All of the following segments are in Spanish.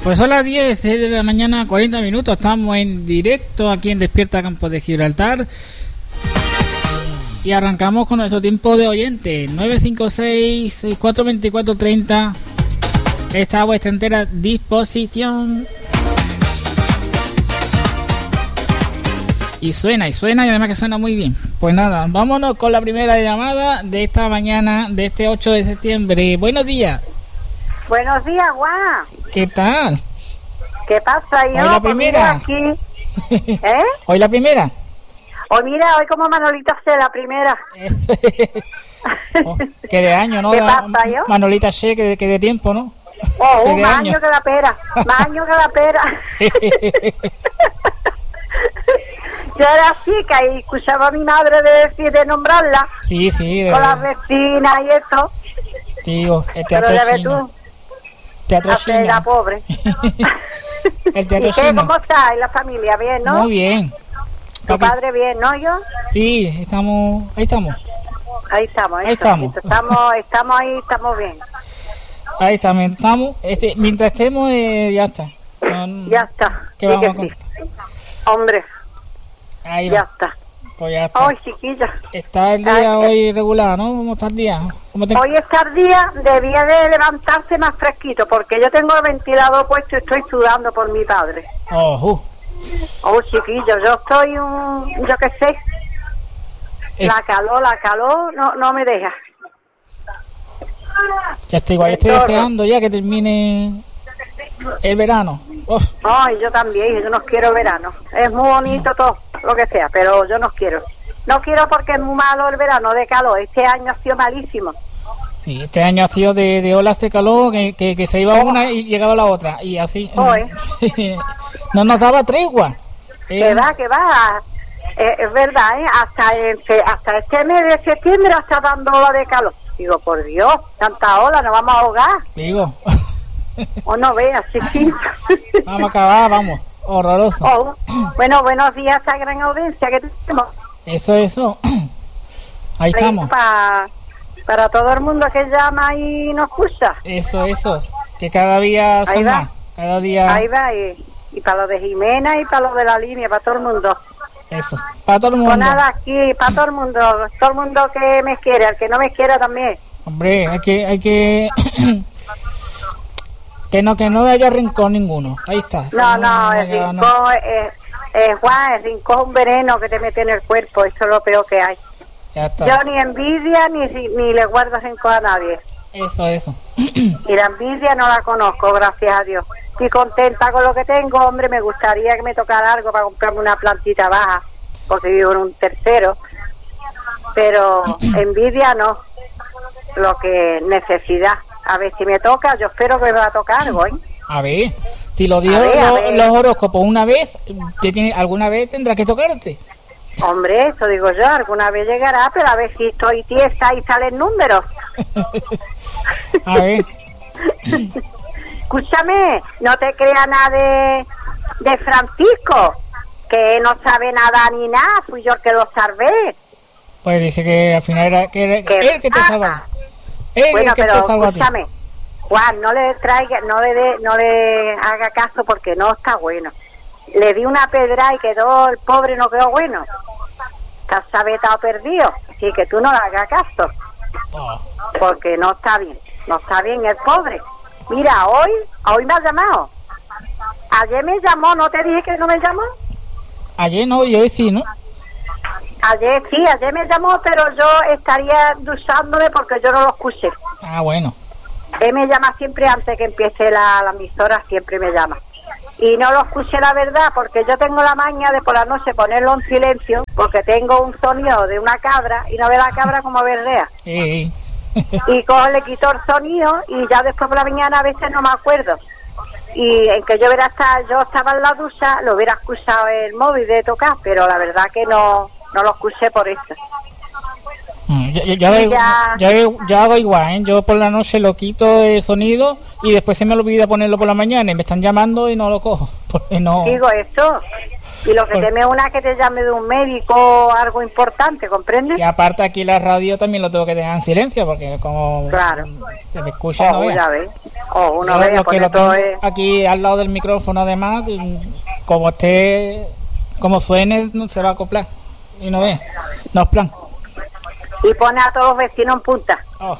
Pues son las 10 de la mañana, 40 minutos. Estamos en directo aquí en Despierta Campos de Gibraltar. Y arrancamos con nuestro tiempo de oyente. 956-6424-30. Está a vuestra entera disposición. Y suena, y además que suena muy bien. Pues nada, vámonos con la primera llamada de esta mañana, de este 8 de septiembre. Buenos días. Buenos días, Juan. ¿Qué tal? ¿Qué pasa? Yo, ¿Hoy la primera? Aquí. ¿Eh? ¿Hoy la primera? Hoy mira, hoy como Manolita hace la primera. Oh, que de año, ¿no? ¿Qué pasa, yo? Manolita She, que de tiempo, ¿no? Oh, más año que la pera. Más año que la pera. Yo era chica y escuchaba a mi madre de nombrarla. Sí, con las vecinas y eso. Digo, el teatro pero ya ves chino. tú, Teatro chino. la pobre. El teatro ¿Y qué? chino. ¿Cómo está? ¿Y la familia? ¿Bien, no? Muy bien. ¿Tu padre bien, no, yo? Sí, estamos. Ahí estamos. Ahí estamos. Estamos ahí, estamos bien. Ahí estamos. Mientras estemos, ya está. Ya está. ¿Qué vamos a contar? Sí. Hombre. Ahí ya va. está. Pues ya está. Ay, chiquilla. Está el día hoy regular, ¿no? ¿Cómo está el día? Hoy está el día, debía de levantarse más fresquito, porque yo tengo el ventilador puesto y estoy sudando por mi padre. Oh, chiquillo, yo estoy yo qué sé. La calor no me deja. Ya estoy igual, estoy deseando ya que termine el verano. Ay, yo también, yo no quiero verano. Es muy bonito todo, lo que sea, pero yo no quiero. No quiero porque es muy malo el verano de calor. Este año ha sido malísimo. Sí, este año ha sido de olas de calor que se iba una y llegaba la otra. Y así. No nos daba tregua. Que va. Es verdad, hasta este mes de septiembre está dando ola de calor. Digo, por Dios, tanta ola, nos vamos a ahogar. Digo. O no veas, chiquito. Vamos a acabar, vamos. Horroroso. Bueno, buenos días a esta gran audiencia que tenemos. Eso. Ahí estamos. Para todo el mundo que llama y nos escucha. Eso. Que cada día son más. Cada día. Ahí va. Y para lo de Jimena y para lo de la línea, para todo el mundo. Eso. Para todo el mundo. Pues nada, aquí, para todo el mundo. Todo el mundo que me quiere, el que no me quiera también. Hombre, hay que que no haya rincón ninguno. Ahí está. No, el rincón, Juan, el rincón es un veneno que te mete en el cuerpo. Eso es lo peor que hay. Ya está. Yo ni envidia ni le guardo rincón a nadie. Eso. Y la envidia no la conozco, gracias a Dios. Estoy contenta con lo que tengo, hombre. Me gustaría que me tocara algo para comprarme una plantita baja, porque vivo en un tercero. Pero envidia no. Lo que necesidad. A ver si me toca, yo espero que me va a tocar algo, ¿eh? A ver, si lo dio los horóscopos una vez, alguna vez tendrá que tocarte. Hombre, eso digo yo, alguna vez llegará, pero a ver si estoy tiesa y salen números. A ver. Escúchame, no te creas nada de Francisco, que no sabe nada ni nada, fui yo el que lo salvé. Pues dice que al final era él que te salva. Bueno, pero escúchame, Juan, no le haga caso porque no está bueno. Le di una pedra y quedó, el pobre no quedó bueno. Está sabetado perdido, así que tú no le hagas caso. Porque no está bien el pobre. Mira, hoy me ha llamado. Ayer me llamó, ¿no te dije que no me llamó? Ayer no, yo sí, ¿no? Ayer me llamó, pero yo estaría duchándome porque yo no lo escuché. Ah, bueno. Él me llama siempre antes que empiece la emisora, siempre me llama. Y no lo escuché, la verdad, porque yo tengo la maña de por la noche ponerlo en silencio, porque tengo un sonido de una cabra y no ve la cabra como berrea. Sí. Y le quito el sonido y ya después por la mañana a veces no me acuerdo. Y en que yo estaba en la ducha, lo hubiera escuchado el móvil de tocar, pero la verdad que no lo escuché por eso. Yo hago igual, ¿eh? Yo por la noche lo quito el sonido y después se me olvida ponerlo por la mañana y me están llamando y no lo cojo. Porque no... Digo eso. Y lo que teme una que te llame de un médico o algo importante, ¿comprendes? Y aparte aquí la radio también lo tengo que dejar en silencio porque como claro. Se me escucha, no ya ves. Uno ve, lo que lo tengo aquí al lado del micrófono además, como esté, como suene, no se va a acoplar. Y no ve, no es plan. Y pone a todos los vecinos en punta. Oh.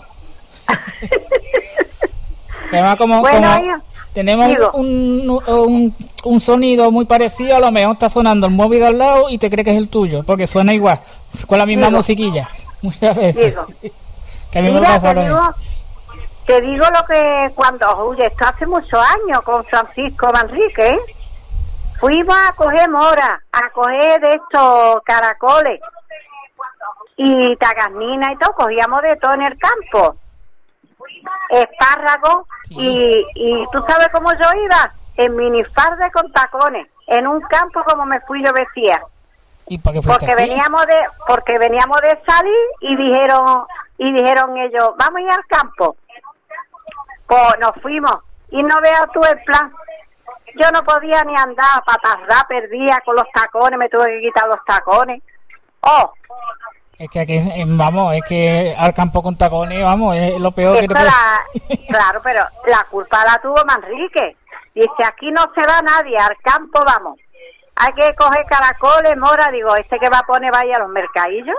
Además, como tenemos un sonido muy parecido, a lo mejor está sonando el móvil al lado y te cree que es el tuyo, porque suena igual, con la misma musiquilla. Muchas veces. Que a mí me pasa también. Te digo lo que esto hace muchos años con Francisco Manrique, ¿eh? Fuimos a coger mora, a coger de estos caracoles y tagasnina y todo, cogíamos de todo en el campo, espárragos, sí. y tú sabes cómo yo iba, en minifarde con tacones, en un campo como me fui yo vestía. ¿Y para qué porque veníamos de salir y dijeron ellos, vamos a ir al campo. Pues nos fuimos y no veas tú el plan. Yo no podía ni andar, patarrá, perdía con los tacones, me tuve que quitar los tacones. Es que aquí, es que al campo con tacones, es lo peor que te puede... Claro, pero la culpa la tuvo Manrique. Dice, aquí no se va nadie, al campo vamos. Hay que coger caracoles, mora, digo, que va a poner vaya a los mercadillos.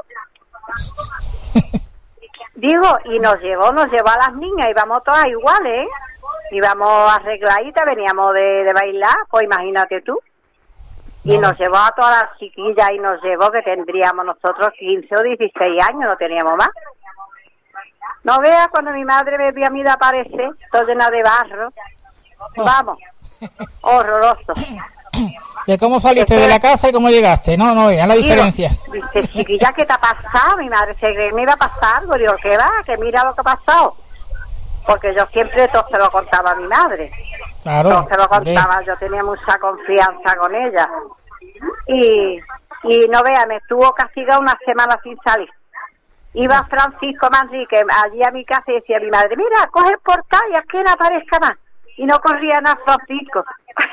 Digo, y nos llevó a las niñas, íbamos todas iguales, ¿eh? Íbamos arregladitas, veníamos de bailar, pues imagínate tú. Y nos llevó a todas las chiquillas y nos llevó, que tendríamos nosotros 15 o 16 años, no teníamos más. No veas cuando mi madre me vio a mí de aparecer, todo llena de barro. Vamos, horroroso. ¿De cómo saliste de la casa y cómo llegaste? No vean la diferencia. Dice, chiquilla, ¿qué te ha pasado? Mi madre se cree que me iba a pasar algo. Digo, ¿qué va? Que mira lo que ha pasado. Porque yo siempre todo se lo contaba a mi madre. Claro. Todo se lo contaba, yo tenía mucha confianza con ella. Y no vea, me estuvo castigado una semana sin salir. Iba Francisco Manrique allí a mi casa y decía a mi madre, mira, coge el portal y aquí no aparezca más. Y no corría nada Francisco.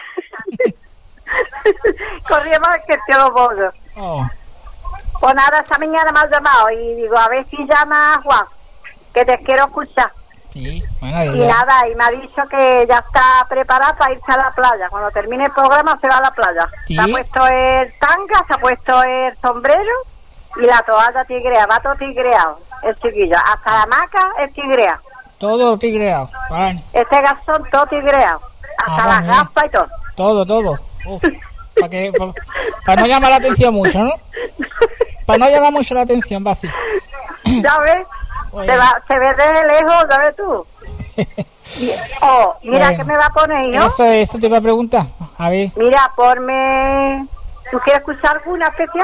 Corría más que el tío los bollos. Pues nada, esta mañana me has llamado y digo, a ver si llama a Juan, que te quiero escuchar. Sí, bueno, y nada, y me ha dicho que ya está preparada para irse a la playa. Cuando termine el programa se va a la playa. ¿Sí? Se ha puesto el tanga, se ha puesto el sombrero y la toalla tigrea, va todo tigreado, el chiquillo. Hasta la hamaca es tigreado. Todo tigreado, vale. Este gasón todo tigreado, hasta las gafas y todo. Todo. Para no llamar la atención mucho, ¿no? Para no llamar mucho la atención, va así. Ya ves, se ve desde lejos, ya ves tú. Mira, bueno, ¿qué me va a poner, no? Esto te iba a preguntar, a ver. Mira, ponme... ¿Tú quieres escuchar alguna especial?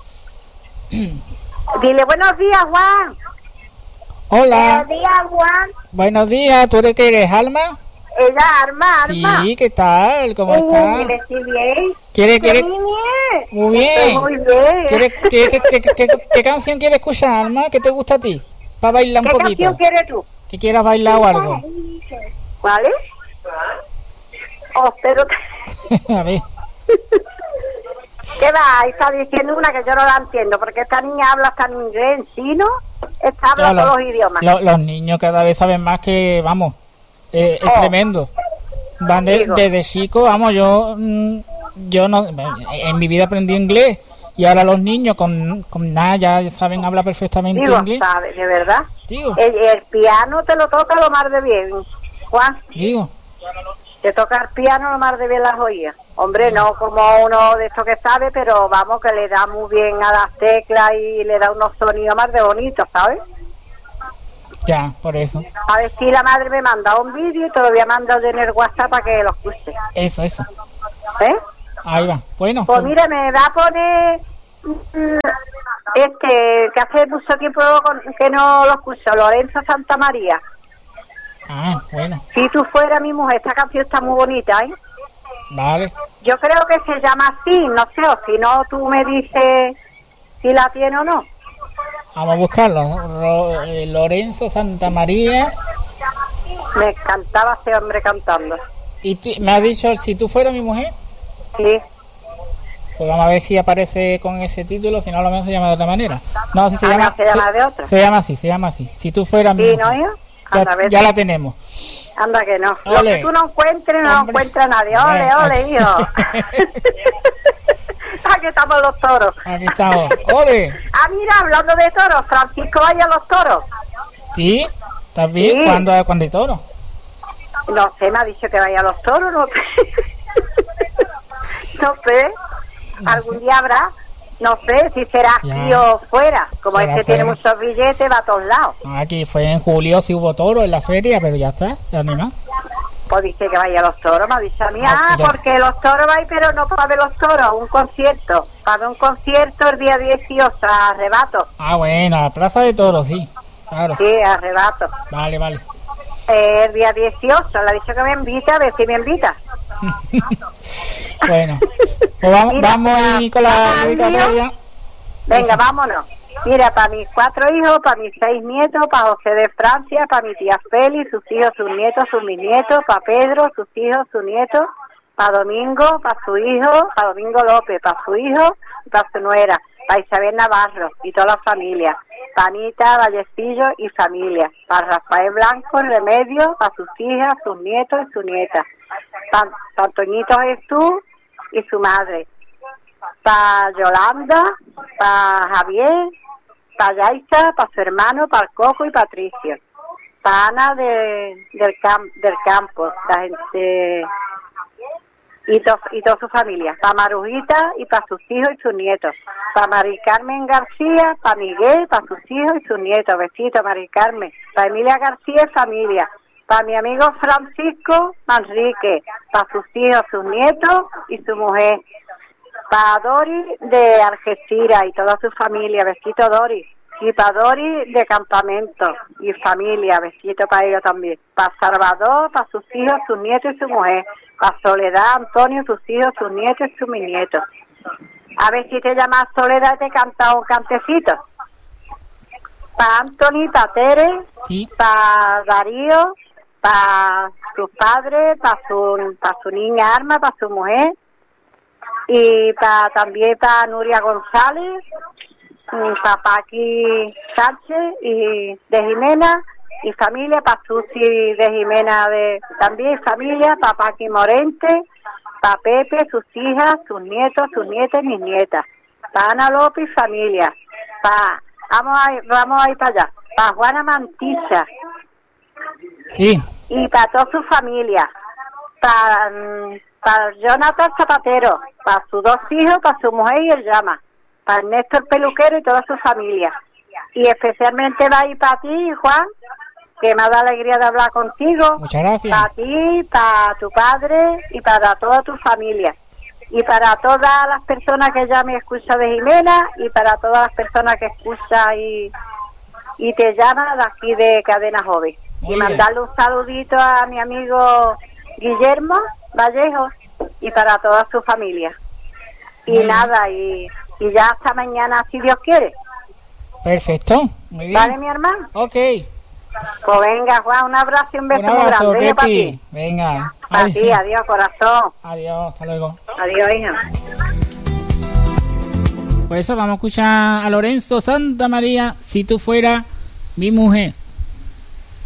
Dile buenos días, Juan. Hola. Buenos días, Juan. Buenos días, ¿tú eres qué eres, Alma? Ella, Arma. Sí, ¿qué tal? ¿Cómo estás? Estoy bien. ¿Quiere? Muy bien. Muy bien. ¿Qué canción quieres escuchar, Alma? ¿Qué te gusta a ti? Para bailar un poquito. ¿Qué canción quieres tú? ¿Que quieras bailar o algo? ¿Vale? Pero... a ver. ¿Qué va? Está diciendo una que yo no la entiendo, porque esta niña habla hasta en inglés, en chino, habla todos los idiomas. Los niños cada vez saben más que, vamos, es tremendo. Van desde chico, vamos, yo no, en mi vida aprendí inglés y ahora los niños con nada ya saben hablar perfectamente inglés. ¿Sabes? ¿De verdad? Digo. El piano te lo toca lo más de bien, Juan. Digo. Te toca el piano lo más de bien las oídas. Hombre, no como uno de estos que sabe, pero vamos, que le da muy bien a las teclas y le da unos sonidos más de bonitos, ¿sabes? Ya, por eso. A ver si la madre me manda un vídeo y te lo voy a mandar en el WhatsApp para que lo escuche. Eso. ¿Eh? Ahí va, bueno. Pues mira, me va a poner que hace mucho tiempo que no lo escucho, Lorenzo Santamaría. Ah, bueno. Si tú fueras mi mujer, esta canción está muy bonita, ¿eh? Vale. Yo creo que se llama así, no sé, o si no, tú me dices si la tiene o no. Vamos a buscarlo. Lorenzo Santamaría. Me encantaba ese hombre cantando. Y me has dicho, si tú fueras mi mujer. Sí. Pues vamos a ver si aparece con ese título, si no, a lo mejor se llama de otra manera. No, si se llama... No, se llama de otra. Se llama así. Si tú fueras mi mujer. Sí, ¿no, yo? Anda, Ya la tenemos. Anda que no. Ole. Lo que tú no encuentres, no lo encuentra nadie. Ole, hijo. Aquí estamos los toros. Aquí estamos. Ole. Ah, mira, hablando de toros, Francisco vaya a los toros. ¿Sí? ¿También? Sí. ¿Cuándo hay toros? No sé, me ha dicho que vaya a los toros, no sé. No sé. Algún día habrá. No sé si será aquí o fuera. Como Será este tiene fuera. muchos billetes, va a todos lados. Aquí fue en julio, sí hubo toro en la feria, pero ya está, ya no hay más. Pues dice que vaya a los toros, me ha dicho a mí. Ah, ya. Porque los toros va a ir, pero no para ver los toros, un concierto. Para ver un concierto el día 18, a Arrebato. Ah, bueno, a la plaza de toros, sí, claro. Sí, a Arrebato. Vale. El día 18, le ha dicho que me invita, a ver si me invita. Bueno, pues vamos, Mira, vamos ahí con la dedicatoria. Venga, vámonos. Mira, para mis 4 hijos, para mis 6 nietos, para José de Francia, para mi tía Félix, sus hijos, sus nietos, sus bisnietos, para Pedro, sus hijos, sus nietos, para Domingo, para su hijo, para Domingo López, para su hijo y para su nuera, para Isabel Navarro y toda la familia, para Anita Vallecillo y familia, para Rafael Blanco Remedio, para sus hijas, sus nietos y su nieta, para Antoñito Jesús y su madre, para Yolanda, para Javier, para Yaisa, para su hermano, para el Coco y Patricio, para Ana del campo, la gente y toda su familia, para Marujita y para sus hijos y sus nietos, para Mari Carmen García, para Miguel, para sus hijos y sus nietos, besito Mari Carmen, para Emilia García y familia, para mi amigo Francisco Manrique, para sus hijos, sus nietos y su mujer, para Dori de Algeciras y toda su familia, besito Dori, y para Dori de Campamento y familia, besito para ellos también, para Salvador, para sus hijos, sus nietos y su mujer, para Soledad, Antonio, sus hijos, sus nietos y sus nietos. A ver si te llamas Soledad y te canta un cantecito. Para Anthony, para Tere, Sí. para Darío, para sus padres, para su niña Arma, para su mujer, y también para Nuria González, para Paqui Sánchez y de Jimena y familia, para Susi de Jimena también familia, para Paqui Morente, para Pepe, sus hijas, sus nietos, sus nietas y mis nietas, para Ana López y familia, vamos a ir para allá, para Juana Mantilla, Sí. y para toda su familia, para Jonathan Zapatero, para sus 2 hijos, para su mujer y el llama, para Ernesto el peluquero y toda su familia. Y especialmente va a ir para ti, Juan, que me ha dado alegría de hablar contigo. Muchas gracias. Para ti, para tu padre y para toda tu familia. Y para todas las personas que ya me escuchan de Jimena y para todas las personas que escuchan y te llaman de aquí de Cadena Joven. Muy Y bien. mandarle un saludito a mi amigo Guillermo Vallejo y para toda su familia. Y Muy bien. nada, y ya hasta mañana, si Dios quiere. Perfecto. Muy bien. ¿Vale, mi hermano? Ok. Pues venga, Juan, un abrazo y un beso Un muy abrazo, grande. Para Pepi. ti. Venga. Para ti, adiós, corazón. Adiós, hasta luego. Adiós, hija. Por eso vamos a escuchar a Lorenzo Santamaría, si tú fueras mi mujer.